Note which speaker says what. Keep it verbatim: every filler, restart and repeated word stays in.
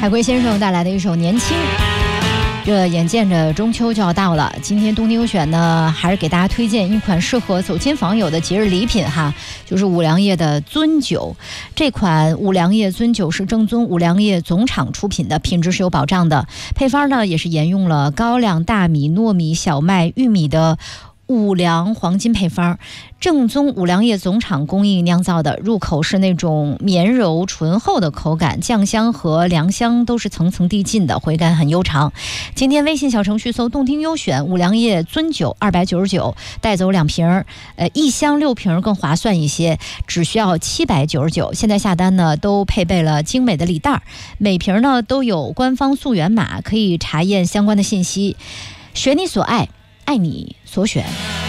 Speaker 1: 海龟先生带来的一首《年轻》。这眼见着中秋就要到了，今天东京优选呢，还是给大家推荐一款适合走亲访友的节日礼品哈，就是五粮液的尊酒。这款五粮液尊酒是正宗五粮液总厂出品的，品质是有保障的。配方呢也是沿用了高粱、大米、糯米、小麦、玉米的五粮黄金配方，正宗五粮液总厂工艺酿造的，入口是那种绵柔醇厚的口感，酱香和粮香都是层层递进的，回甘很悠长。今天微信小程序搜动听优选五粮液尊酒二百九十九，带走两瓶，呃，一箱六瓶更划算一些，只需要七百九十九。现在下单呢都配备了精美的礼袋，每瓶呢都有官方溯源码，可以查验相关的信息。选你所爱，爱你所选。